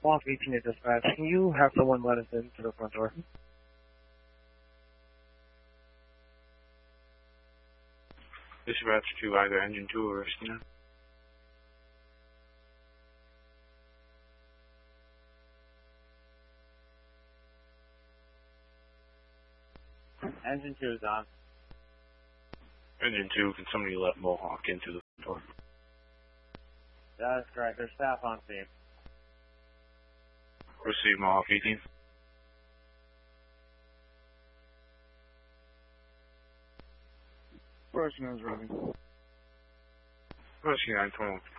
Block 18 at dispatch. Can you have someone let us in to the front door? Dispatch to either engine 2 or Skinner. Engine 2 is on. Engine 2, can somebody let Mohawk into the front door? That is correct. There's staff on scene. Receive Mohawk 18. Russian is running. Rescue 921